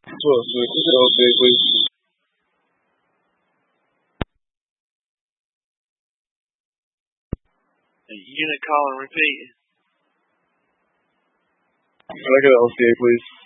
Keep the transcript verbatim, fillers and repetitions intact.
Sure, sure. You can O C A, please. Unit call and repeat. Can I get an O C A, please?